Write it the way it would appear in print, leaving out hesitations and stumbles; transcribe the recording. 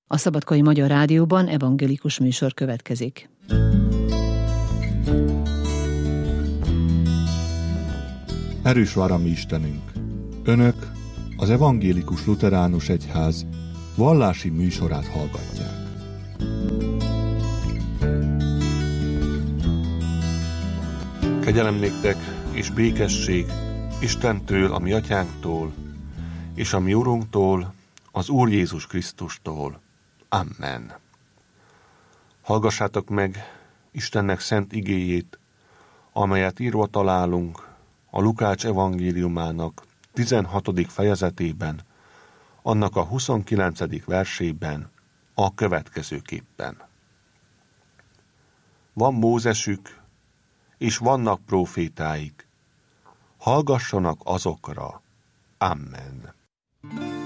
A Szabadkai Magyar Rádióban evangélikus műsor következik. Erős vár a mi Istenünk! Önök az Evangélikus Lutheránus Egyház vallási műsorát hallgatják. Kegyelem néktek és békesség Istentől, a mi atyánktól, és a mi Urunktól, az Úr Jézus Krisztustól. Amen. Hallgassátok meg Istennek szent igéjét, amelyet írva találunk a Lukács evangéliumának 16. fejezetében, annak a 29. versében a következőképpen. Van Mózesük, és vannak prófétáik. Hallgassanak azokra. Amen.